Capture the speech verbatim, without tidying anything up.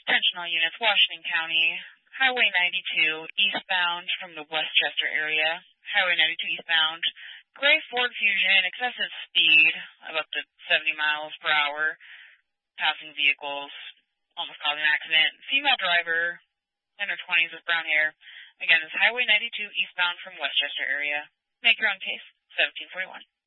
Attention all units, Washington County, Highway ninety-two, eastbound from the Westchester area. Highway ninety-two eastbound, gray Ford Fusion, excessive speed of up to seventy miles per hour, passing vehicles, almost causing an accident. Female driver, in her twenties with brown hair. Again, it's Highway ninety-two eastbound from Westchester area. Make your own case, seventeen forty-one.